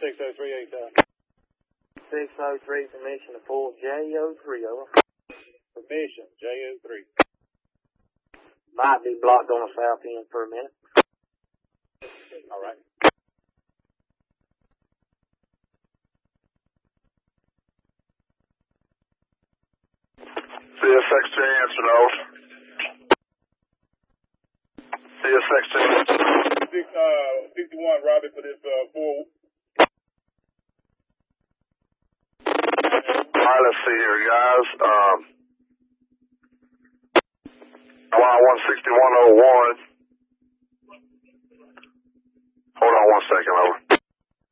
603, 603, permission to pull JO3, over. Permission, JO3. Might be blocked on the south end for a minute. All right. CSX answer those. CSX answer. 61, Robbie, for this 4. Alright, let's see here, guys. Y16101. Hold on 1 second, over.